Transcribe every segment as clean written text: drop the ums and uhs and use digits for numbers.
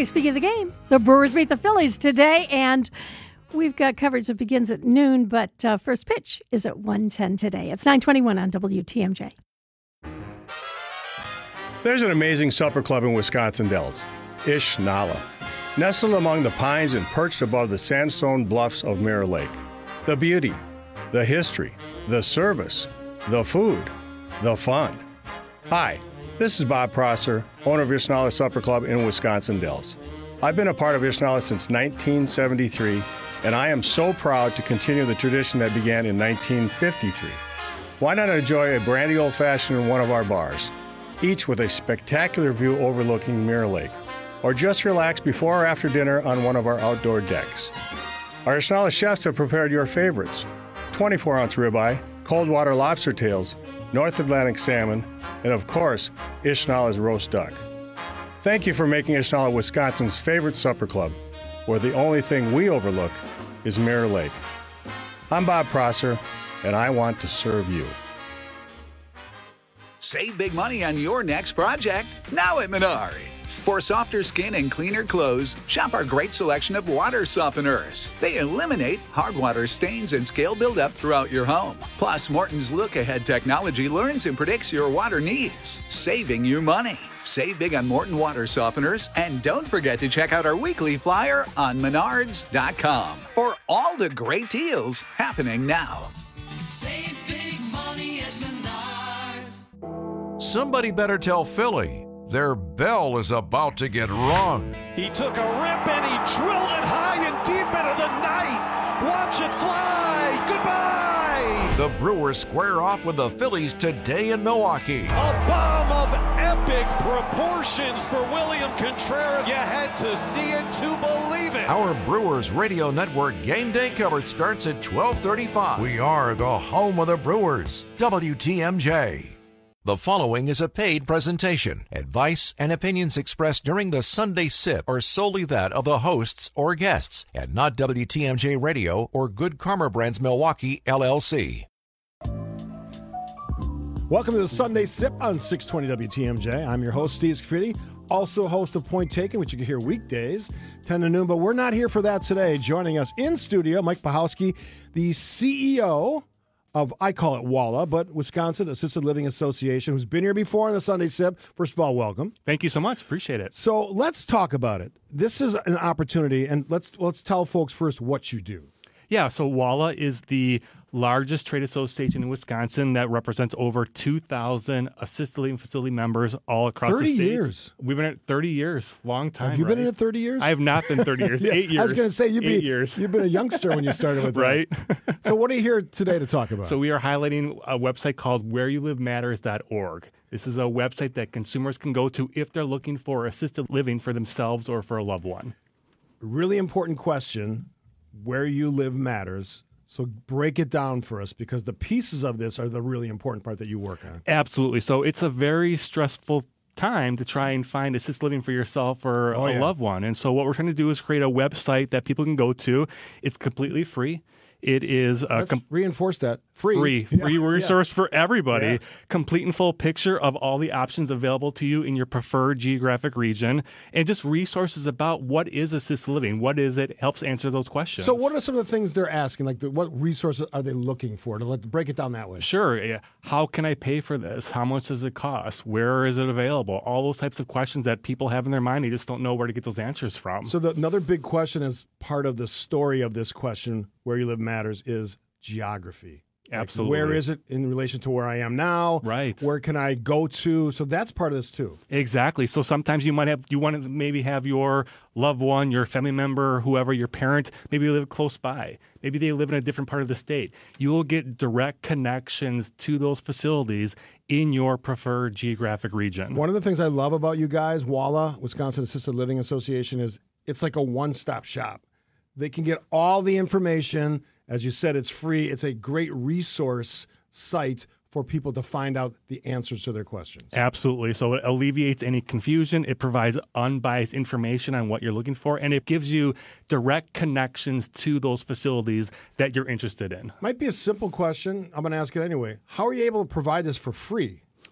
Anyway, speaking of the game, the Brewers meet the Phillies today, and we've got coverage that begins at noon, but first pitch is at 1:10 today. It's 9:21 on WTMJ. There's an amazing supper club in Wisconsin Dells, Ish Nala, nestled among the pines and perched above the sandstone bluffs of Mirror Lake. The beauty, the history, the service, the food, the fun. Hi, this is Bob Prosser, owner of Ishnala Supper Club in Wisconsin Dells. I've been a part of Ishnala since 1973, and I am so proud to continue the tradition that began in 1953. Why not enjoy a brandy old-fashioned in one of our bars, each with a spectacular view overlooking Mirror Lake, or just relax before or after dinner on one of our outdoor decks. Our Ishnala chefs have prepared your favorites: 24-ounce ribeye, cold water lobster tails, North Atlantic salmon, and of course, Ishnala's roast duck. Thank you for making Ishnala Wisconsin's favorite supper club, where the only thing we overlook is Mirror Lake. I'm Bob Prosser, and I want to serve you. Save big money on your next project, now at Menards. For softer skin and cleaner clothes, shop our great selection of water softeners. They eliminate hard water stains and scale buildup throughout your home. Plus, Morton's look-ahead technology learns and predicts your water needs, saving you money. Save big on Morton water softeners, and don't forget to check out our weekly flyer on menards.com for all the great deals happening now. Save big money at Menards. Somebody better tell Philly their bell is about to get rung. He took a rip and he drilled it high and deep into the night. Watch it fly. Goodbye. The Brewers square off with the Phillies today in Milwaukee. A bomb of epic proportions for William Contreras. You had to see it to believe it. Our Brewers Radio Network game day coverage starts at 12:35. We are the home of the Brewers. WTMJ. The following is a paid presentation. Advice and opinions expressed during the Sunday Sip are solely that of the hosts or guests, and not WTMJ Radio or Good Karma Brands Milwaukee, LLC. Welcome to the Sunday Sip on 620 WTMJ. I'm your host, Steve Scaffidi, also host of Point Taken, which you can hear weekdays, 10 to noon, but we're not here for that today. Joining us in studio, Mike Pahowski, the CEO of, I call it WALA, but Wisconsin Assisted Living Association, who's been here before on the Sunday Sip. First of all, welcome. Thank you so much. Appreciate it. So let's talk about it. This is an opportunity, and let's tell folks first what you do. Yeah, so WALA is the largest trade association in Wisconsin that represents over 2,000 assisted living facility members all across the state. 30 years. We've been at 30 years. Long time. Have you been in it 30 years? I have not been 30 years. Yeah, 8 years. I was going to say, you've been a youngster when you started with that. Right. So what are you here today to talk about? So we are highlighting a website called whereyouLiveMatters.org. This is a website that consumers can go to if they're looking for assisted living for themselves or for a loved one. Really important question. Where you live matters. So break it down for us, because the pieces of this are the really important part that you work on. Absolutely. So it's a very stressful time to try and find assisted living for yourself or a loved one. And so what we're trying to do is create a website that people can go to. It's completely free. It is Let's reinforce that. Free resource for everybody. Yeah. Complete and full picture of all the options available to you in your preferred geographic region, and just resources about what is assisted living, what is it, helps answer those questions. So what are some of the things they're asking? Like what resources are they looking for? To break it down that way. Sure. Yeah. How can I pay for this? How much does it cost? Where is it available? All those types of questions that people have in their mind. They just don't know where to get those answers from. So another big question, as part of the story of this question, where you live matters, is geography. Absolutely. Like, where is it in relation to where I am now? Right. Where can I go to? So that's part of this too. Exactly. So sometimes you want to maybe have your loved one, your family member, whoever, your parent, maybe live close by. Maybe they live in a different part of the state. You will get direct connections to those facilities in your preferred geographic region. One of the things I love about you guys, WALA, Wisconsin Assisted Living Association, is it's like a one-stop shop. They can get all the information. As you said, it's free. It's a great resource site for people to find out the answers to their questions. Absolutely. So it alleviates any confusion. It provides unbiased information on what you're looking for, and it gives you direct connections to those facilities that you're interested in. Might be a simple question. I'm going to ask it anyway. How are you able to provide this for free?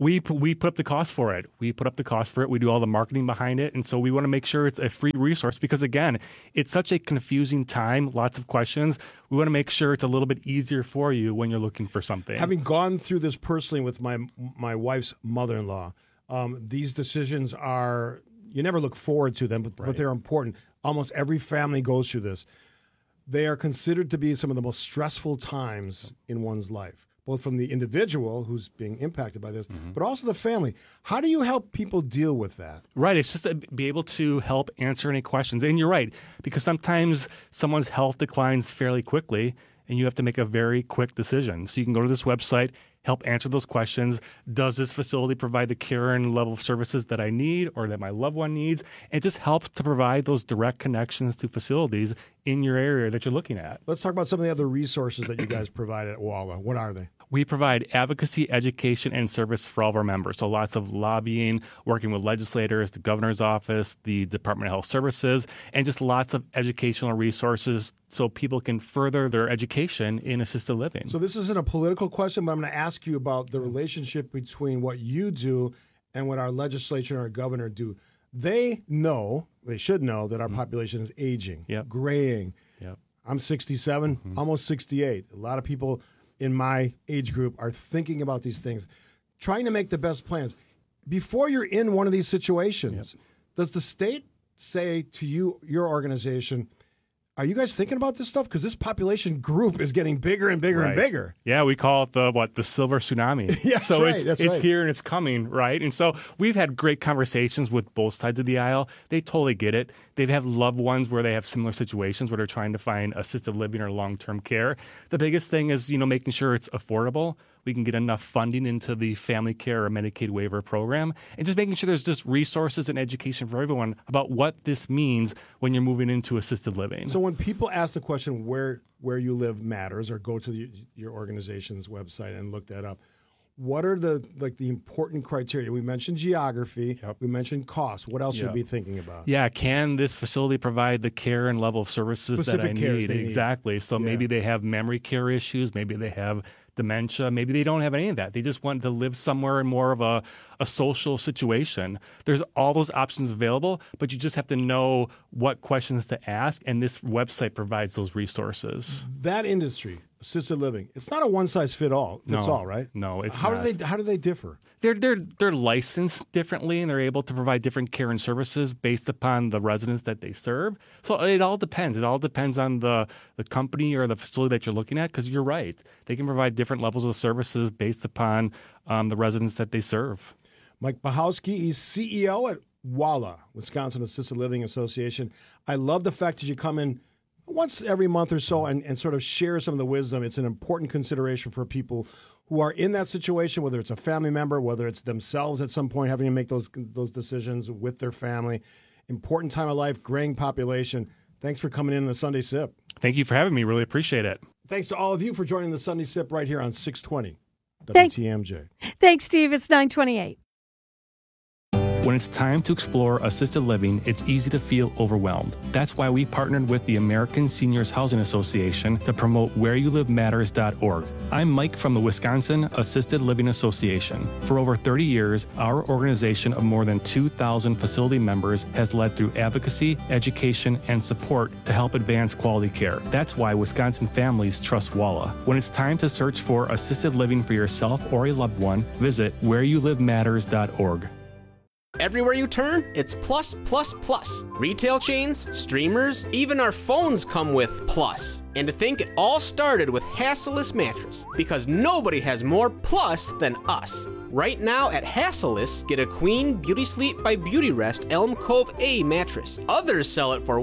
We put up the cost for it. We do all the marketing behind it. And so we want to make sure it's a free resource because, again, it's such a confusing time, lots of questions. We want to make sure it's a little bit easier for you when you're looking for something. Having gone through this personally with my wife's mother-in-law, these decisions are, you never look forward to them, but they're important. Almost every family goes through this. They are considered to be some of the most stressful times in one's life, both from the individual who's being impacted by this, but also the family. How do you help people deal with that? Right. It's just to be able to help answer any questions. And you're right, because sometimes someone's health declines fairly quickly, and you have to make a very quick decision. So you can go to this website, help answer those questions. Does this facility provide the care and level of services that I need or that my loved one needs? It just helps to provide those direct connections to facilities in your area that you're looking at. Let's talk about some of the other resources that you guys provide at WALA. What are they? We provide advocacy, education, and service for all of our members. So lots of lobbying, working with legislators, the governor's office, the Department of Health Services, and just lots of educational resources so people can further their education in assisted living. So this isn't a political question, but I'm going to ask you about the relationship between what you do and what our legislature and our governor do. They should know that our population is aging, graying. Yep. I'm 67, almost 68. A lot of people in my age group are thinking about these things, trying to make the best plans. Before you're in one of these situations, does the state say to you, your organization, are you guys thinking about this stuff? Because this population group is getting bigger and bigger and bigger. Yeah, we call it the silver tsunami. So it's here and it's coming, right? And so we've had great conversations with both sides of the aisle. They totally get it. They have loved ones where they have similar situations where they're trying to find assisted living or long-term care. The biggest thing is, making sure it's affordable. We can get enough funding into the family care or Medicaid waiver program, and just making sure there's just resources and education for everyone about what this means when you're moving into assisted living. So when people ask the question where you live matters, or go to your organization's website and look that up, what are the important criteria? We mentioned geography. We mentioned cost. What else should we be thinking about? Yeah, can this facility provide the care and level of services Specific that I need? Exactly. So maybe they have memory care issues. Maybe they have dementia. Maybe they don't have any of that. They just want to live somewhere in more of a social situation. There's all those options available, but you just have to know what questions to ask, and this website provides those resources. That industry, assisted living, it's not a one-size-fits-all, right? No, it's not. How do they differ? They're licensed differently, and they're able to provide different care and services based upon the residents that they serve. So it all depends. It all depends on the company or the facility that you're looking at, because you're right. They can provide different levels of services based upon the residents that they serve. Mike Bachowski, he's CEO at WALA, Wisconsin Assisted Living Association. I love the fact that you come in once every month or so and sort of share some of the wisdom. It's an important consideration for people who are in that situation, whether it's a family member, whether it's themselves at some point having to make those decisions with their family. Important time of life, graying population. Thanks for coming in the Sunday Sip. Thank you for having me. Really appreciate it. Thanks to all of you for joining the Sunday Sip right here on 620 WTMJ. Thanks, Steve. It's 9:28. When it's time to explore assisted living, it's easy to feel overwhelmed. That's why we partnered with the American Seniors Housing Association to promote whereyouLiveMatters.org. I'm Mike from the Wisconsin Assisted Living Association. For over 30 years, our organization of more than 2,000 facility members has led through advocacy, education, and support to help advance quality care. That's why Wisconsin families trust WALA. When it's time to search for assisted living for yourself or a loved one, visit whereyouLiveMatters.org. Everywhere you turn, it's plus, plus, plus. Retail chains, streamers, even our phones come with plus. And to think it all started with Hassellus Mattress, because nobody has more plus than us. Right now at Hassellus, get a Queen Beauty Sleep by Beautyrest Elm Cove A mattress. Others sell it for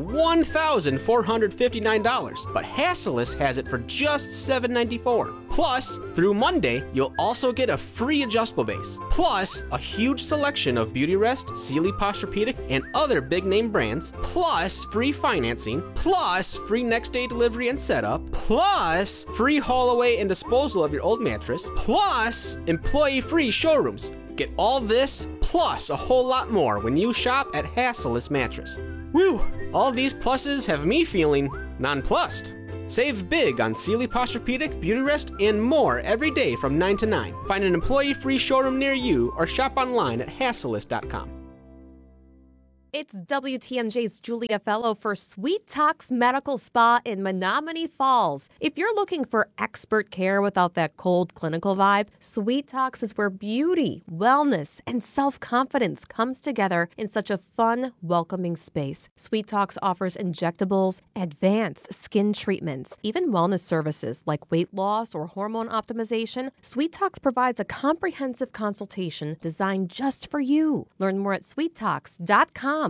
$1,459, but Hassellus has it for just $794. Plus, through Monday, you'll also get a free adjustable base. Plus, a huge selection of Beautyrest, Sealy Posturepedic, and other big-name brands. Plus, free financing. Plus, free next-day delivery and setup. Plus, free haul away and disposal of your old mattress. Plus, employee-free showrooms. Get all this, plus a whole lot more when you shop at Hassellus Mattress. Woo! All these pluses have me feeling nonplussed. Save big on Sealy Posturepedic, Beauty Rest, and more every day from 9 to 9. Find an employee-free showroom near you or shop online at Hasselist.com. It's WTMJ's Julia Fellow for Sweet Talks Medical Spa in Menominee Falls. If you're looking for expert care without that cold clinical vibe, Sweet Talks is where beauty, wellness, and self-confidence comes together in such a fun, welcoming space. Sweet Talks offers injectables, advanced skin treatments, even wellness services like weight loss or hormone optimization. Sweet Talks provides a comprehensive consultation designed just for you. Learn more at sweettalks.com.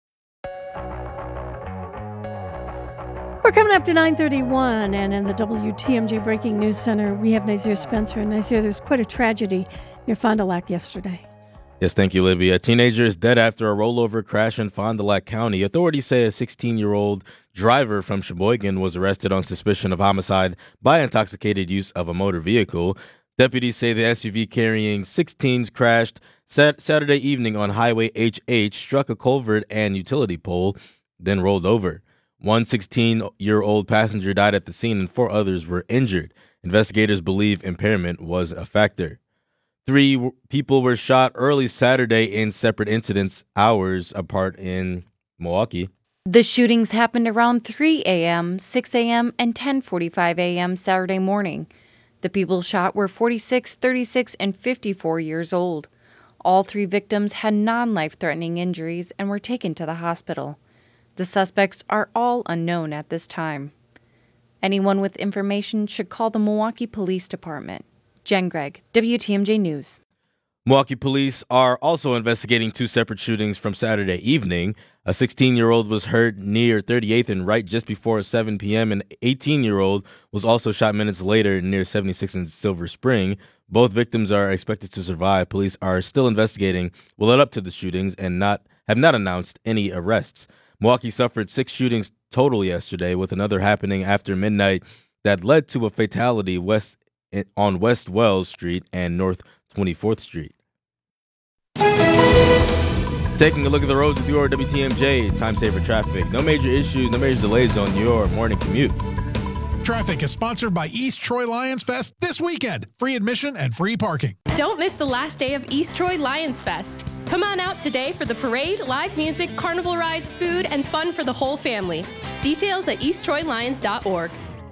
We're coming up to 9:31, and in the WTMJ Breaking News Center, we have Nazir Spencer. And Nazir, there's quite a tragedy near Fond du Lac yesterday. Yes, thank you, Libby. A teenager is dead after a rollover crash in Fond du Lac County. Authorities say a 16-year-old driver from Sheboygan was arrested on suspicion of homicide by intoxicated use of a motor vehicle. Deputies say the SUV carrying 6 teens crashed Saturday evening on Highway HH, struck a culvert and utility pole, then rolled over. One 16-year-old passenger died at the scene and 4 others were injured. Investigators believe impairment was a factor. 3 people were shot early Saturday in separate incidents, hours apart in Milwaukee. The shootings happened around 3 a.m., 6 a.m., and 10:45 a.m. Saturday morning. The people shot were 46, 36, and 54 years old. All 3 victims had non-life-threatening injuries and were taken to the hospital. The suspects are all unknown at this time. Anyone with information should call the Milwaukee Police Department. Jen Gregg, WTMJ News. Milwaukee police are also investigating 2 separate shootings from Saturday evening. A 16-year-old was hurt near 38th and Wright just before 7 p.m. An 18-year-old was also shot minutes later near 76th and Silver Spring. Both victims are expected to survive. Police are still investigating what led up to the shootings and have not announced any arrests. Milwaukee suffered 6 shootings total yesterday, with another happening after midnight that led to a fatality on West Wells Street and North 24th Street. Taking a look at the roads with your WTMJ Time Saver Traffic. No major issues, no major delays on your morning commute. Traffic is sponsored by East Troy Lions Fest this weekend. Free admission and free parking. Don't miss the last day of East Troy Lions Fest. Come on out today for the parade, live music, carnival rides, food, and fun for the whole family. Details at easttroylions.org.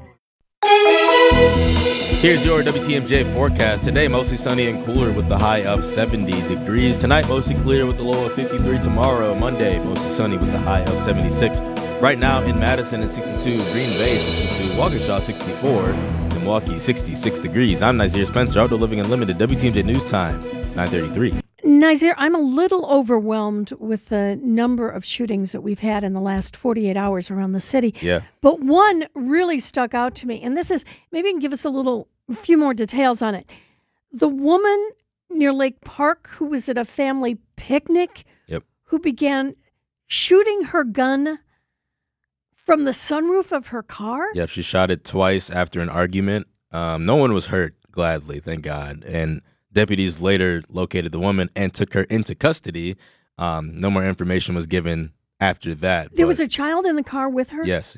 Here's your WTMJ forecast. Today, mostly sunny and cooler with the high of 70 degrees. Tonight, mostly clear with the low of 53. Tomorrow, Monday, mostly sunny with the high of 76. Right now in Madison at 62, Green Bay 62, Waukesha 64, and Milwaukee 66 degrees. I'm Nazir Spencer, Outdoor Living Unlimited, WTMJ News Time, 9:33. Nazir, I'm a little overwhelmed with the number of shootings that we've had in the last 48 hours around the city. Yeah. But one really stuck out to me, and this is, maybe you can give us a few more details on it. The woman near Lake Park who was at a family picnic, who began shooting her gun from the sunroof of her car? Yep, she shot it twice after an argument. No one was hurt, gladly, thank God. And deputies later located the woman and took her into custody. No more information was given after that. There was a child in the car with her? Yes.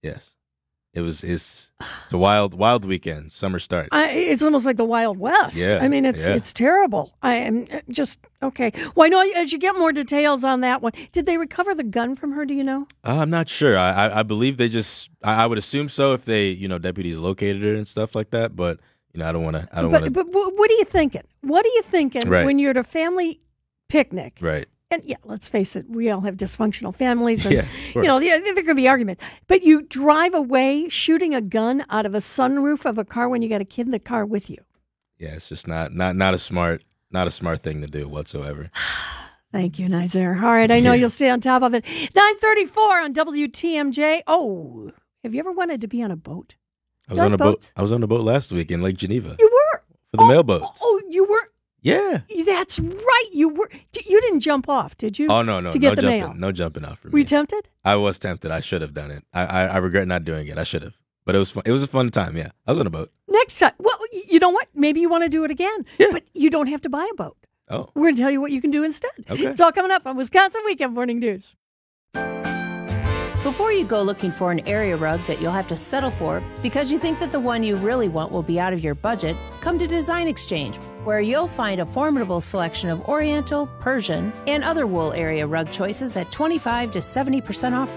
It's a wild weekend, summer start. It's almost like the Wild West. Yeah, I mean, it's terrible. I am just, okay. Well, I know as you get more details on that one, did they recover the gun from her, do you know? I'm not sure. I believe they just, I would assume so if they, deputies located her and stuff like that, but I don't want to. But what are you thinking? What are you thinking when you're at a family picnic? Right. And let's face it, we all have dysfunctional families, and there could be arguments. But you drive away shooting a gun out of a sunroof of a car when you got a kid in the car with you. Yeah, it's just not a smart thing to do whatsoever. Thank you, Nazir. All right, I know you'll stay on top of it. 9:34 on WTMJ. Oh, have you ever wanted to be on a boat? I was on a boat. I was on a boat last week in Lake Geneva. You were for the mailboats. Oh, you were. Yeah, that's right. You were. You didn't jump off, did you? Oh no, to get the jumping, mail. no jumping off for me. Were you tempted? I was tempted. I should have done it. I regret not doing it. I should have, but it was fun. It was a fun time. Yeah, I was on a boat. Next time, well, you know what? Maybe you want to do it again. Yeah. But you don't have to buy a boat. Oh, we're gonna tell you what you can do instead. Okay, it's all coming up on Wisconsin Weekend Morning News. Before you go looking for an area rug that you'll have to settle for because you think that the one you really want will be out of your budget, come to Design Exchange, where you'll find a formidable selection of Oriental, Persian, and other wool area rug choices at 25 to 70% off